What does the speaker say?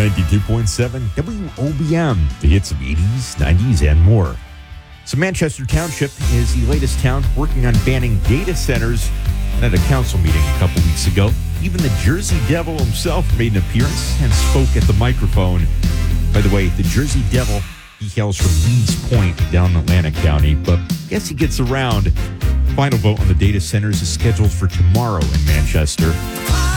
92.7 WOBM, the hits of 80s, 90s, and more. So Manchester Township is the latest town working on banning data centers. And at a council meeting a couple weeks ago, even the Jersey Devil himself made an appearance and spoke at the microphone. By the way, the Jersey Devil, he hails from Leeds Point down in Atlantic County, but I guess he gets around. Final vote on the data centers is scheduled for tomorrow in Manchester.